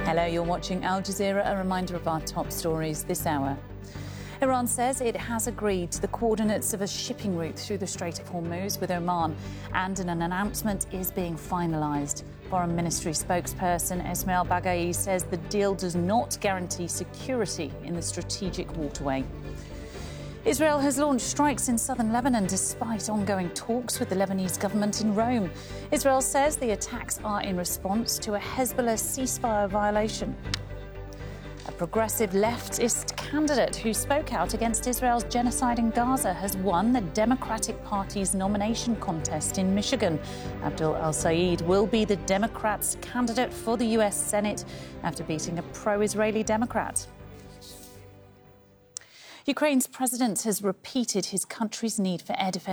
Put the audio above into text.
Hello, you're watching Al Jazeera. A reminder of our top stories this hour. Iran says it has agreed to the coordinates of a shipping route through the Strait of Hormuz with Oman, and an announcement is being finalised. Foreign Ministry spokesperson Esmail Baghai says the deal does not guarantee security in the strategic waterway. Israel has launched strikes in southern Lebanon despite ongoing talks with the Lebanese government in Rome. Israel says the attacks are in response to a Hezbollah ceasefire violation. A progressive leftist candidate who spoke out against Israel's genocide in Gaza has won the Democratic Party's nomination contest in Michigan. Abdul al-Sayed will be the Democrats' candidate for the US Senate after beating a pro-Israeli Democrat. Ukraine's president has repeated his country's need for air defense